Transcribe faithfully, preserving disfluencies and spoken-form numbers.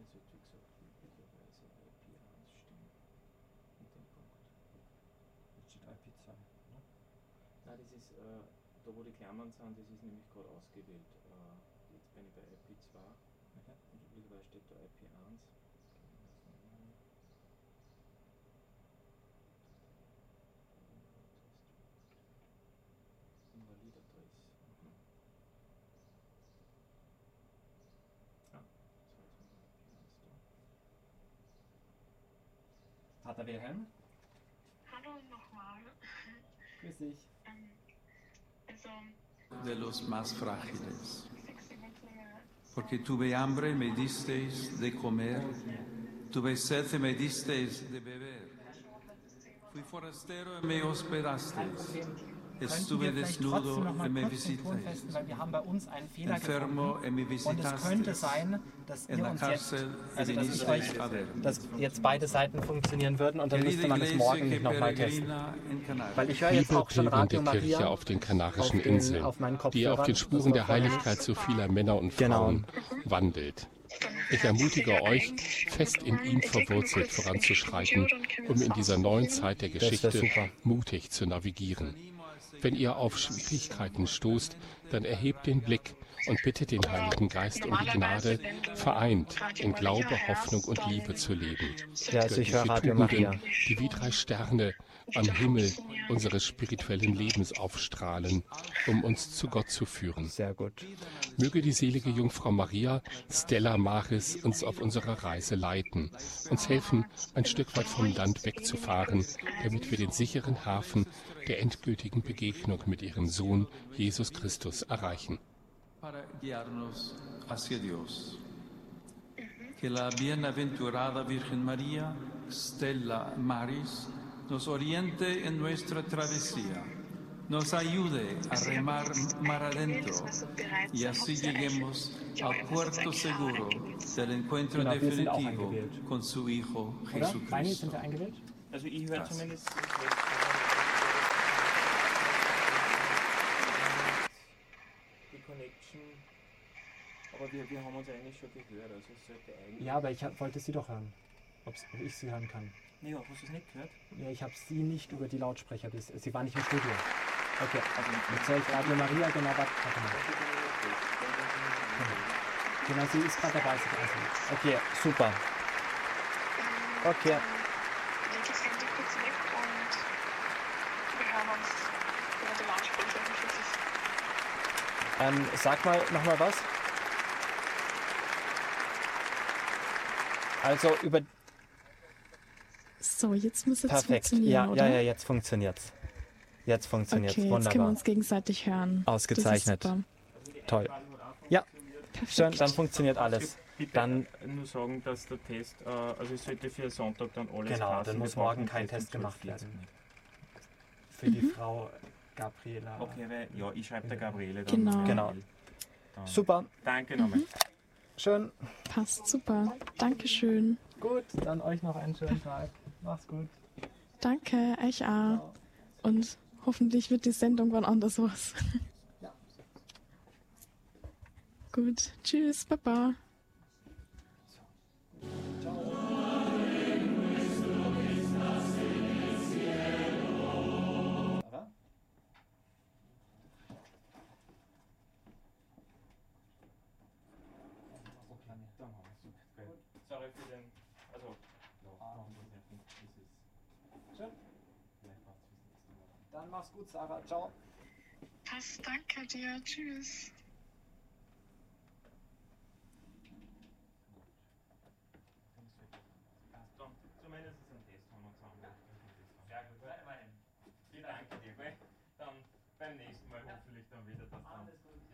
sollte, wie gesagt, üblicherweise I P eins stehen. Mit dem Punkt. Jetzt steht I P zwei, ne? Nein, das ist, äh, da wo die Klammern sind, das ist nämlich gerade ausgewählt. Äh, jetzt bin ich bei I P zwei. Okay. Und üblicherweise steht da I P eins. Invalid-Adress. Mhm. Ah, so jetzt haben wir I P eins da. Pater Wilhelm? Hallo nochmal. Grüß dich. Ähm, also, De los más frágiles, sechs Monate, porque tuve hambre, me disteis de comer, tuve sed, me disteis de beber, fui forastero y me hospedasteis, Könnten estuve wir vielleicht desnudo trotzdem noch y mal me kurz den Ton visisteis, festen, weil wir haben bei uns einen Fehler enfermo y me gefunden. Und es könnte visitasteis, sein, dass en ihr la uns jetzt, cárcel y also dass ich euch, vinisteis a verme. dass jetzt beide Seiten funktionieren würden und dann Querida müsste man es iglesia morgen que nicht nochmal testen. peregrina en Canarias. Weil ich höre jetzt Liebe auch schon Pilger Radio der Kirche Maria auf den Kanarischen auf den- Inseln, auf meinen die ihr auf Kopfhörern. den Das Spuren war der vorher- Heiligkeit so vieler Männer und Genau. Frauen wandelt. Ich ermutige euch, fest in ihm verwurzelt voranzuschreiten, um in dieser neuen Zeit der Das wär Geschichte super. mutig zu navigieren. Wenn ihr auf Schwierigkeiten stoßt, dann erhebt den Blick und bittet den Heiligen Geist um die Gnade, vereint in Glaube, Hoffnung und Liebe zu leben. Ja, also ich höre Göttliche Radio Tugenden, Maria. die wie drei Sterne am Himmel unseres spirituellen Lebens aufstrahlen, um uns zu Gott zu führen. Sehr gut. Möge die selige Jungfrau Maria, Stella Maris, uns auf unserer Reise leiten, uns helfen, ein Stück weit vom Land wegzufahren, damit wir den sicheren Hafen der endgültigen Begegnung mit ihrem Sohn Jesus Christus erreichen. Para guiarnos hacia Dios. Que la bienaventurada Virgen María, Stella Maris, nos oriente en nuestra travesía, nos ayude a remar mar adentro y así lleguemos al puerto seguro del encuentro Genau, wir sind auch definitivo eingewählt. con su Hijo Oder? Beini, sind Jesucristo. wir eingewählt? Also ich höre Krass. zumindest die Connection, aber wir, wir haben uns eigentlich schon gehört, also es sollte eigentlich... Ja, aber ich hab, wollte sie doch hören. Ob's, ob ich sie hören kann. Nee, hast du es nicht gehört? Ja, ich habe sie nicht über die Lautsprecher. bis- Sie war nicht im Studio. Okay, Also jetzt soll ich Radio Maria genau was machen. Genau, sie ist gerade dabei, sich einzulegen. Okay, super. Okay, leg das Handy kurz weg und wir hören uns über die Lautsprecher. ähm, sag mal nochmal was. Also über... So, jetzt muss es Perfekt. funktionieren, Ja, oder? ja, ja, jetzt funktioniert's. Jetzt funktioniert's. Okay, jetzt können wir Wunderbar. uns gegenseitig hören. Ausgezeichnet. Das ist super. Toll. Ja, Perfekt. schön, dann funktioniert alles. Bitte Dann, nur sagen, dass der Test, äh, also es sollte für Sonntag dann alles genau, passen. dann muss Wir brauchen morgen kein den Test um gemacht zwölf Uhr werden. vierzig. Für die Frau Gabriela. Okay, weil, ja, ich schreibe der Gabriele dann. Genau. eine Genau. Mail. Dann. Super, Danke nochmal. schön. Passt super. Dankeschön. Gut, dann euch noch einen schönen Tag. Mach's gut. Danke, euch auch. Und hoffentlich wird die Sendung wann anders was. Ja. Gut, tschüss, Baba. Sarah? Sorry für den, also, Schön. Dann mach's gut, Sarah. Ciao. Passt, danke dir. Tschüss. Dann zumindest einen Test haben wir zusammen. Sehr gut, weil, ich danke dir, gell? Dann beim nächsten Mal hoffentlich dann wieder, dass dann